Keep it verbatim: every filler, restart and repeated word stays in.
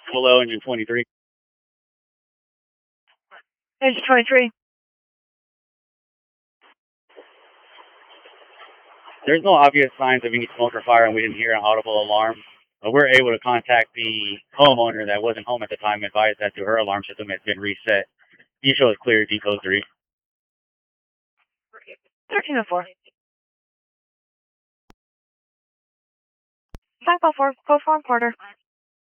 Below engine twenty-three. Engine twenty-three. There's no obvious signs of any smoke or fire, and we didn't hear an audible alarm. But we're able to contact the homeowner that wasn't home at the time and advise that to her alarm system has been reset. He shows clear D code three. thirteen oh four. five oh four, code four, Porter.